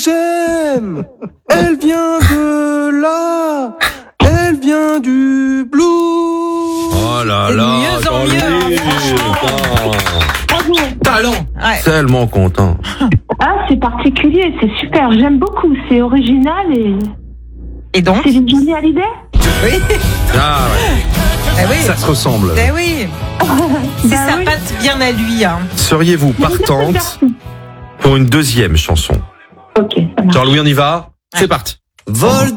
j'aime. Elle vient de là. Elle vient du blues. Oh là C'est de là, mieux en mieux, Bravo. talent. Ouais. Tellement content. Ah, c'est particulier, c'est super. J'aime beaucoup. C'est original Et donc c'est une Johnny Hallyday. Oui. Ah ouais, Eh oui. ça se ressemble. Eh oui. C'est Bah sa oui. patte bien à lui. Hein. Seriez-vous partante pour une deuxième chanson? Ok, ça marche. Jean-Louis, on y va? C'est parti. Vol